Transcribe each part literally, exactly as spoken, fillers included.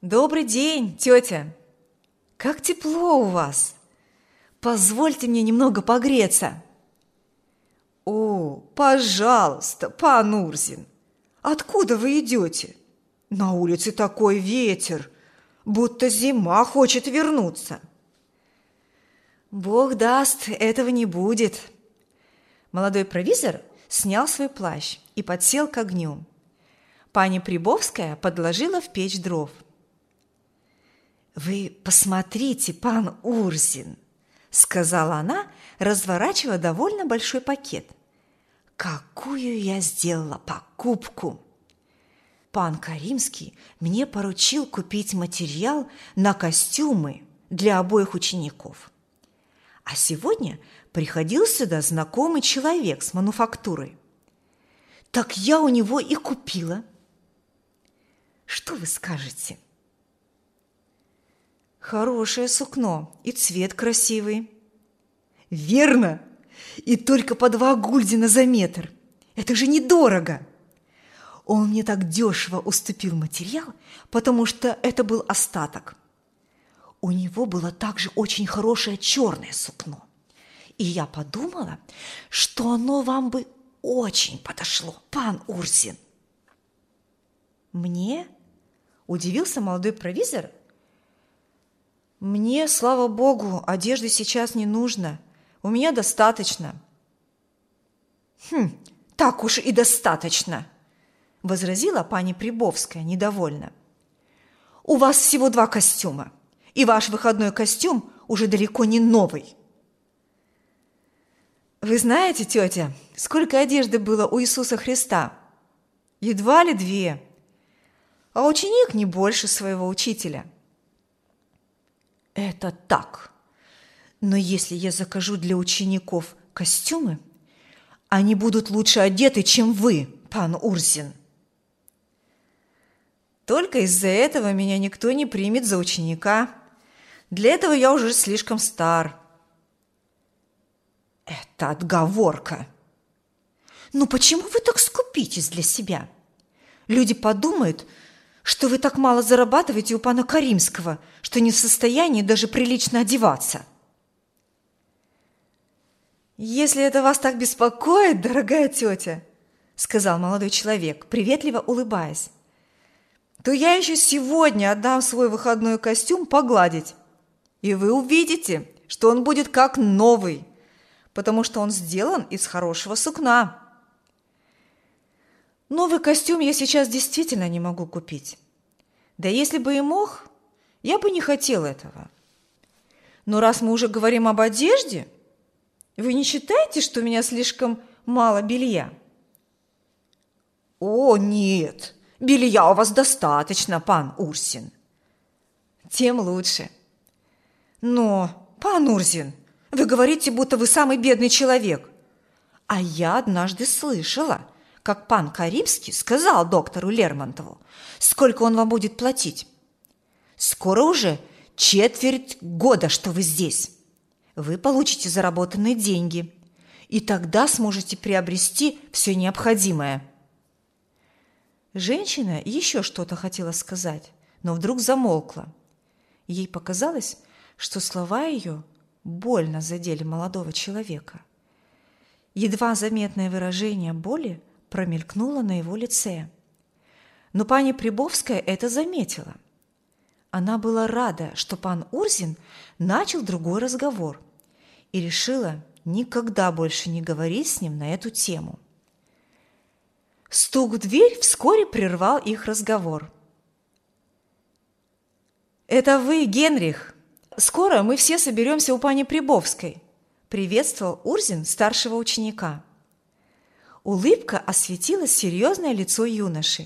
Добрый день, тетя! Как тепло у вас! Позвольте мне немного погреться. О, пожалуйста, пан Урзин! Откуда вы идете? На улице такой ветер, будто зима хочет вернуться. Бог даст, этого не будет. Молодой провизор снял свой плащ и подсел к огню. Пани Прибовская подложила в печь дров. «Вы посмотрите, пан Урзин», — сказала она, разворачивая довольно большой пакет. «Какую я сделала покупку! Пан Каримский мне поручил купить материал на костюмы для обоих учеников. А сегодня приходил сюда знакомый человек с мануфактурой. Так я у него и купила. Что вы скажете?» «Хорошее сукно, и цвет красивый». «Верно! И только по два гульдена за метр. Это же недорого!» Он мне так дешево уступил материал, потому что это был остаток. У него было также очень хорошее черное сукно. И я подумала, что оно вам бы очень подошло, пан Урзин. «Мне?» – удивился молодой провизор. «Мне, слава богу, одежды сейчас не нужно. У меня достаточно». «Хм, так уж и достаточно», – возразила пани Прибовская недовольно. «У вас всего два костюма, и ваш выходной костюм уже далеко не новый». «Вы знаете, тетя, сколько одежды было у Иисуса Христа? Едва ли две, а ученик не больше своего учителя». «Это так. Но если я закажу для учеников костюмы, они будут лучше одеты, чем вы, пан Урзин». «Только из-за этого меня никто не примет за ученика. Для этого я уже слишком стар». «Это отговорка. Ну почему вы так скупитесь для себя? Люди подумают, что вы так мало зарабатываете у пана Каримского, что не в состоянии даже прилично одеваться». «Если это вас так беспокоит, дорогая тетя, — сказал молодой человек, приветливо улыбаясь, — то я еще сегодня отдам свой выходной костюм погладить, и вы увидите, что он будет как новый, потому что он сделан из хорошего сукна. Новый костюм я сейчас действительно не могу купить. Да если бы и мог, я бы не хотел этого. Но раз мы уже говорим об одежде, вы не считаете, что у меня слишком мало белья?» «О, нет, белья у вас достаточно, пан Урзин». «Тем лучше». «Но, пан Урзин, вы говорите, будто вы самый бедный человек. А я однажды слышала, как пан Каримский сказал доктору Лермонтову, сколько он вам будет платить. Скоро уже четверть года, что вы здесь. Вы получите заработанные деньги, и тогда сможете приобрести все необходимое». Женщина еще что-то хотела сказать, но вдруг замолкла. Ей показалось, что слова ее больно задели молодого человека. Едва заметное выражение боли промелькнуло на его лице. Но пани Прибовская это заметила. Она была рада, что пан Урзин начал другой разговор, и решила никогда больше не говорить с ним на эту тему. Стук в дверь вскоре прервал их разговор. «Это вы, Генрих? Скоро мы все соберемся у пани Прибовской», – приветствовал Урзин старшего ученика. Улыбка осветила серьезное лицо юноши.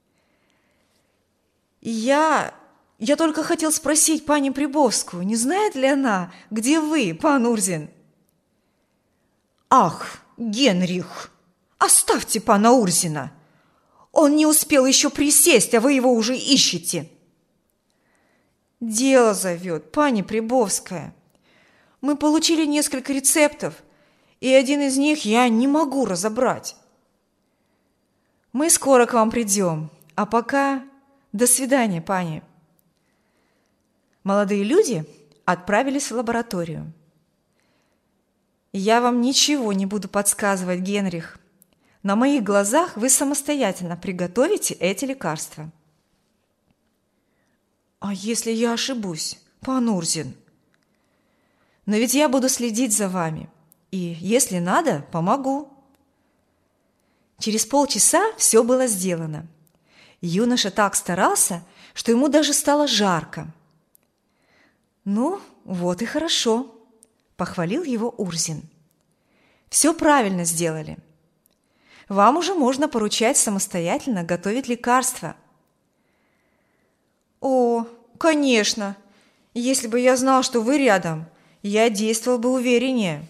«Я... я только хотел спросить пани Прибовскую, не знает ли она, где вы, пан Урзин?» «Ах, Генрих, оставьте пана Урзина! Он не успел еще присесть, а вы его уже ищете!» «Дело зовет, пани Прибовская. Мы получили несколько рецептов, и один из них я не могу разобрать. Мы скоро к вам придем, а пока до свидания, пани». Молодые люди отправились в лабораторию. «Я вам ничего не буду подсказывать, Генрих. На моих глазах вы самостоятельно приготовите эти лекарства». «А если я ошибусь, пан Урзин?» «Но ведь я буду следить за вами, и, если надо, помогу». Через полчаса все было сделано. Юноша так старался, что ему даже стало жарко. «Ну, вот и хорошо», – похвалил его Урзин. «Все правильно сделали. Вам уже можно поручать самостоятельно готовить лекарства». «О, конечно! Если бы я знал, что вы рядом, я действовал бы увереннее».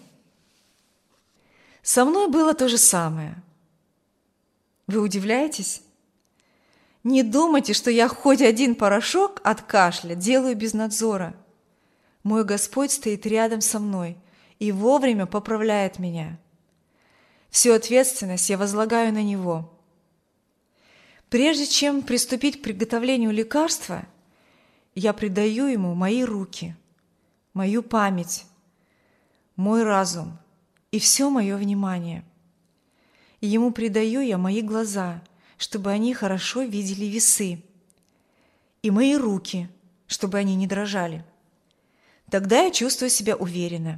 Со мной было то же самое. Вы удивляетесь? Не думайте, что я хоть один порошок от кашля делаю без надзора. Мой Господь стоит рядом со мной и вовремя поправляет меня. Всю ответственность я возлагаю на Него. Прежде чем приступить к приготовлению лекарства, я предаю Ему мои руки, мою память, мой разум и все мое внимание. И Ему предаю я мои глаза, чтобы они хорошо видели весы, и мои руки, чтобы они не дрожали. Тогда я чувствую себя уверенно.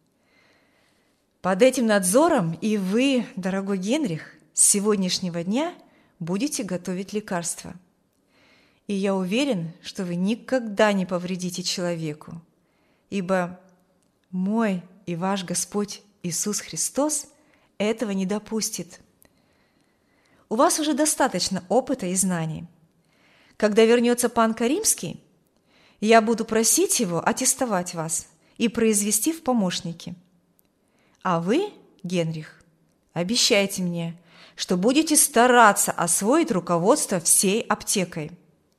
Под этим надзором и вы, дорогой Генрих, с сегодняшнего дня будете готовить лекарства. И я уверен, что вы никогда не повредите человеку, ибо мой и ваш Господь Иисус Христос этого не допустит. У вас уже достаточно опыта и знаний. Когда вернется пан Каримский, я буду просить его аттестовать вас и произвести в помощники. А вы, Генрих, обещайте мне, что будете стараться освоить руководство всей аптекой».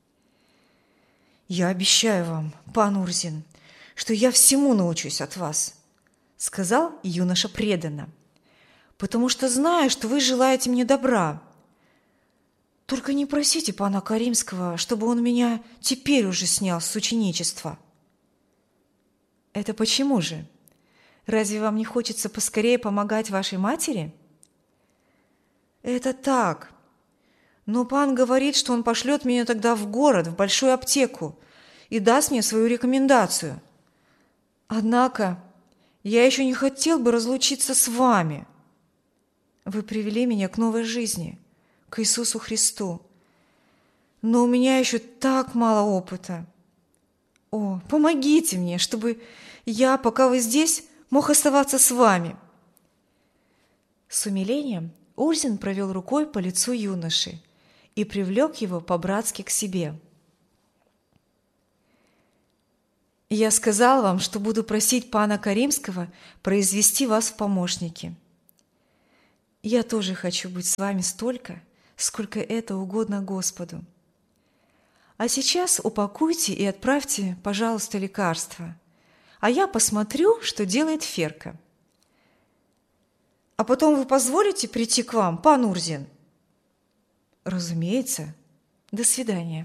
«Я обещаю вам, пан Урзин, что я всему научусь от вас», – сказал юноша преданно, «потому что знаю, что вы желаете мне добра. Только не просите пана Каримского, чтобы он меня теперь уже снял с ученичества». «Это почему же? Разве вам не хочется поскорее помогать вашей матери?» «Это так. Но пан говорит, что он пошлет меня тогда в город, в большую аптеку, и даст мне свою рекомендацию. Однако я еще не хотел бы разлучиться с вами. Вы привели меня к новой жизни, к Иисусу Христу. Но у меня еще так мало опыта. О, помогите мне, чтобы я, пока вы здесь, мог оставаться с вами». С умилением Урзин провел рукой по лицу юноши и привлек его по-братски к себе. «Я сказал вам, что буду просить пана Каримского произвести вас в помощники. Я тоже хочу быть с вами столько, сколько это угодно Господу. А сейчас упакуйте и отправьте, пожалуйста, лекарства, а я посмотрю, что делает Ферка. А потом вы позволите прийти к вам, пан Урзин?» «Разумеется. До свидания».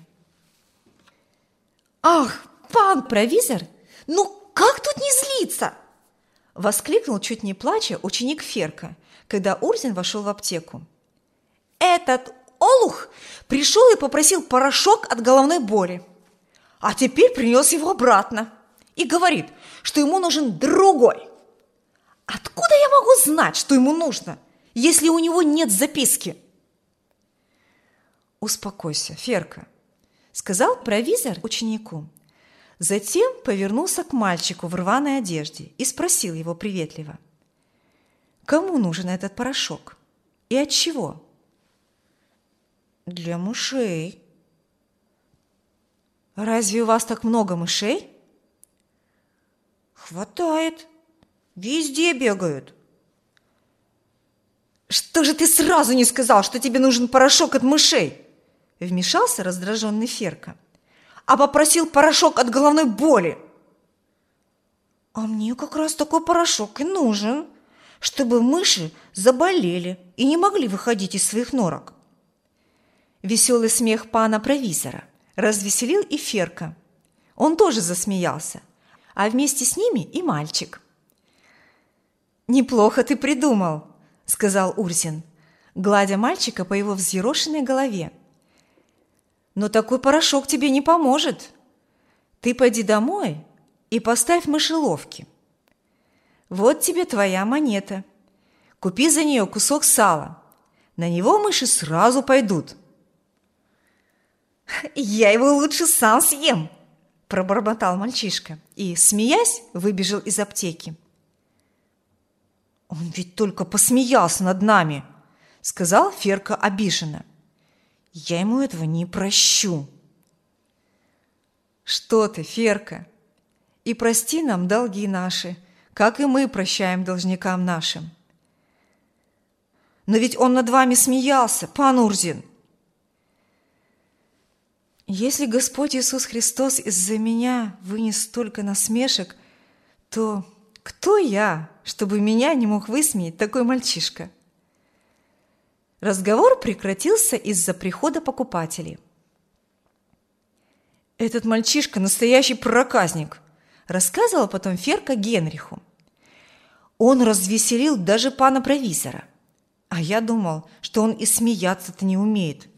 «Ах, пан провизор, ну как тут не злиться?» – воскликнул, чуть не плача, ученик Ферка, когда Урзин вошел в аптеку. «Этот олух пришел и попросил порошок от головной боли, а теперь принес его обратно и говорит, что ему нужен другой. Откуда я могу знать, что ему нужно, если у него нет записки?» «Успокойся, Ферка», – сказал провизор ученику. Затем повернулся к мальчику в рваной одежде и спросил его приветливо: «Кому нужен этот порошок? И от чего?» «Для мышей». «Разве у вас так много мышей?» «Хватает. Везде бегают». «Что же ты сразу не сказал, что тебе нужен порошок от мышей?» – вмешался раздраженный Ферка. «А попросил порошок от головной боли». «А мне как раз такой порошок и нужен, чтобы мыши заболели и не могли выходить из своих норок». Веселый смех пана провизора развеселил и Ферка. Он тоже засмеялся, а вместе с ними и мальчик. «Неплохо ты придумал», – сказал Урзин, гладя мальчика по его взъерошенной голове. «Но такой порошок тебе не поможет. Ты пойди домой и поставь мышеловки. Вот тебе твоя монета. Купи за нее кусок сала. На него мыши сразу пойдут». «Я его лучше сам съем», – пробормотал мальчишка и, смеясь, выбежал из аптеки. «Он ведь только посмеялся над нами», – сказал Ферка обиженно. «Я ему этого не прощу». «Что ты, Ферка, и прости нам долги наши, как и мы прощаем должникам нашим». «Но ведь он над вами смеялся, пан Урзин». «Если Господь Иисус Христос из-за меня вынес столько насмешек, то кто я, чтобы меня не мог высмеять такой мальчишка?» Разговор прекратился из-за прихода покупателей. «Этот мальчишка настоящий проказник», – рассказывал потом Ферка Генриху. «Он развеселил даже пана провизора. А я думал, что он и смеяться-то не умеет.